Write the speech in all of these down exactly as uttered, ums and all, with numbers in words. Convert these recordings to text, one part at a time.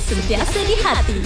sentiasa di hati.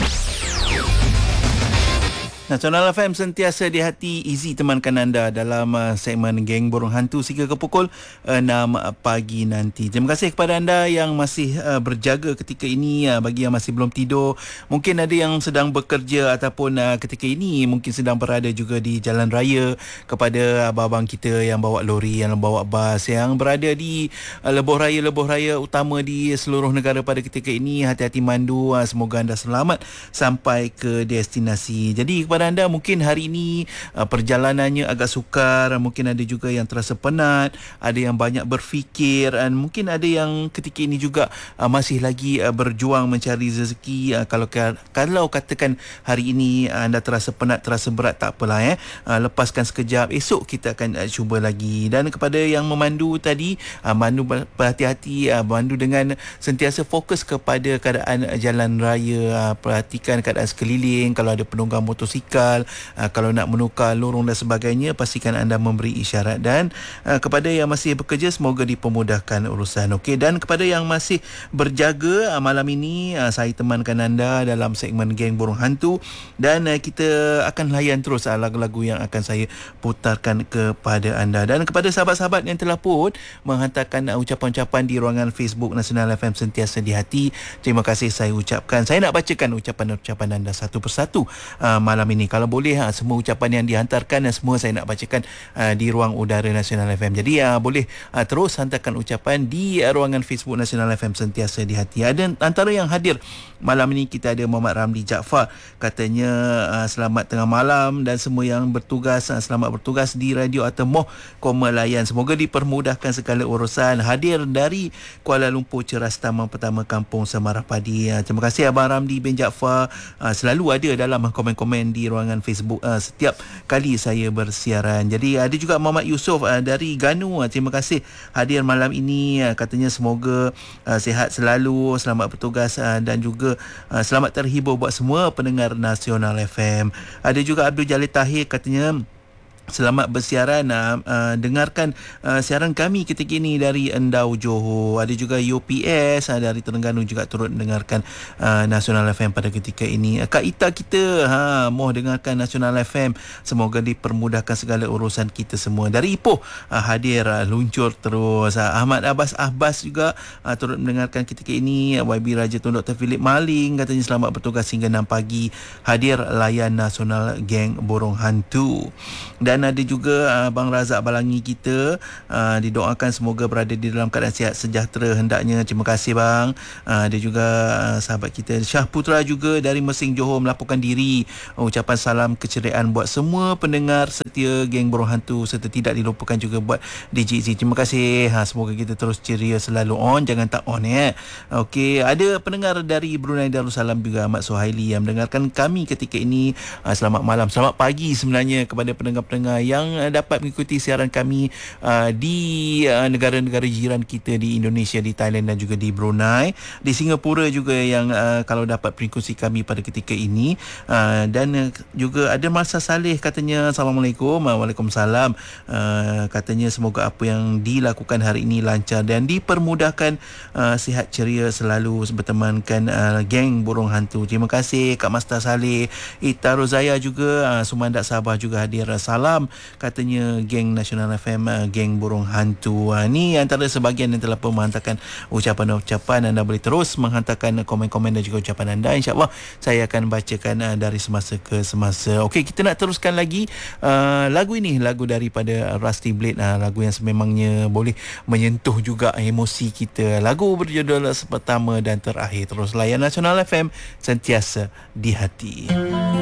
Nasional F M sentiasa di hati. Easy temankan anda dalam uh, segmen Geng Burung Hantu sehingga ke pukul enam pagi nanti. Terima kasih kepada anda yang masih uh, berjaga ketika ini. Uh, bagi yang masih belum tidur, mungkin ada yang sedang bekerja ataupun uh, ketika ini mungkin sedang berada juga di jalan raya. Kepada abang-abang kita yang bawa lori, yang bawa bas, yang berada di uh, lebuh raya-lebuh raya utama di seluruh negara pada ketika ini, hati-hati mandu. Uh, semoga anda selamat sampai ke destinasi. Jadi kepada anda mungkin hari ini uh, perjalanannya agak sukar, mungkin ada juga yang terasa penat, ada yang banyak berfikir, dan mungkin ada yang ketika ini juga uh, masih lagi uh, berjuang mencari rezeki. Uh, kalau kalau katakan hari ini uh, anda terasa penat, terasa berat, tak apalah eh. Uh, lepaskan sekejap, esok kita akan uh, cuba lagi. Dan kepada yang memandu tadi, uh, mandu berhati-hati, uh, mandu dengan sentiasa fokus kepada keadaan uh, jalan raya, uh, perhatikan keadaan sekeliling. Kalau ada penunggang motosikal, Uh, kalau nak menukar lorong dan sebagainya, pastikan anda memberi isyarat. Dan uh, kepada yang masih bekerja, semoga dipermudahkan urusan. Okey, dan kepada yang masih berjaga, uh, malam ini uh, saya temankan anda dalam segmen Geng Burung Hantu, dan uh, kita akan layan terus uh, lagu-lagu yang akan saya putarkan kepada anda. Dan kepada sahabat-sahabat yang telah pun menghantarkan uh, ucapan-ucapan di ruangan Facebook Nasional F M sentiasa di hati, terima kasih saya ucapkan. Saya nak bacakan ucapan-ucapan anda satu persatu uh, malam ini. Kalau boleh, ha, semua ucapan yang dihantarkan dan semua saya nak bacakan uh, di ruang udara Nasional F M. Jadi uh, boleh uh, terus hantarkan ucapan di uh, ruangan Facebook Nasional F M sentiasa di hati. Ada antara yang hadir malam ini, kita ada Muhammad Ramli Jaafar, katanya uh, selamat tengah malam, dan semua yang bertugas uh, selamat bertugas di Radio Atemoh Koma Layan. Semoga dipermudahkan segala urusan. Hadir dari Kuala Lumpur, Ceras Taman Pertama, Kampung Semarah Padi. Uh, terima kasih Abang Ramli bin Jaafar, uh, selalu ada dalam komen-komen di ruangan Facebook uh, setiap kali saya bersiaran. Jadi ada juga Muhammad Yusof uh, dari Ganu, uh, terima kasih hadir malam ini, uh, katanya semoga uh, sihat selalu, selamat bertugas, uh, dan juga uh, selamat terhibur buat semua pendengar Nasional F M. Ada juga Abdul Jalil Tahir, katanya selamat bersiaran, uh, uh, dengarkan uh, siaran kami ketika ini dari Endau, Johor. Ada juga U P S uh, dari Terengganu juga turut mendengarkan uh, Nasional F M pada ketika ini. Uh, Kak Ita kita ha, mau dengarkan Nasional F M. Semoga dipermudahkan segala urusan kita semua. Dari Ipoh uh, hadir, uh, luncur terus. Uh, Ahmad Abbas Abbas juga uh, turut mendengarkan ketika ini. uh, Y B Raja Tun Doktor Philip Maling, katanya selamat bertugas hingga enam pagi. Hadir layan Nasional Geng Burung Hantu. Dan Dan ada juga uh, Bang Razak Balangi kita, uh, didoakan semoga berada di dalam keadaan sihat sejahtera hendaknya. Terima kasih bang. Uh, ada juga uh, sahabat kita Syah Putra juga dari Mesing, Johor melaporkan diri. Uh, ucapan salam keceriaan buat semua pendengar setia Geng Burung Hantu, serta tidak dilupakan juga buat D J Z. Terima kasih. Ha, semoga kita terus ceria, selalu on, jangan tak on ya. Okey, ada pendengar dari Brunei Darussalam juga, Ahmad Suhaili, yang mendengarkan kami ketika ini. Uh, selamat malam, selamat pagi sebenarnya kepada pendengar-pendengar yang dapat mengikuti siaran kami uh, di uh, negara-negara jiran kita di Indonesia, di Thailand dan juga di Brunei, di Singapura juga yang uh, kalau dapat mengikuti kami pada ketika ini. Uh, dan uh, juga ada Masa Saleh, katanya Assalamualaikum. Waalaikumsalam. Uh, katanya semoga apa yang dilakukan hari ini lancar dan dipermudahkan, uh, sihat ceria selalu bertemankan uh, Geng Burung Hantu. Terima kasih Kak Masta Saleh. Ita Rozaya juga, uh, Sumandak Sabah juga hadir. Salam, katanya Geng Nasional F M, Geng Burung Hantu. Ha, ni antara sebahagian yang telah pun menghantarkan ucapan-ucapan. Anda boleh terus menghantarkan komen-komen dan juga ucapan anda. InsyaAllah saya akan bacakan uh, dari semasa ke semasa. Okey, kita nak teruskan lagi uh, lagu ini, lagu daripada Rusty Blade, uh, lagu yang sememangnya boleh menyentuh juga emosi kita. Lagu berjudul Pertama dan Terakhir. Terus layan Nasional F M sentiasa di hati.